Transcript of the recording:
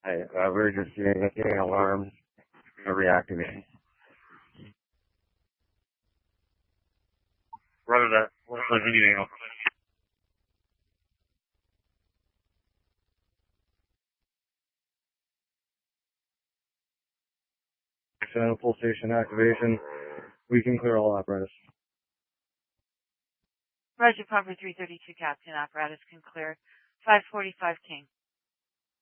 We're just getting alarms reactivating. Roger that. What is anything else? Full station activation. We can clear all apparatus. Roger, Pumper 332, Captain. Apparatus can clear. 545 King.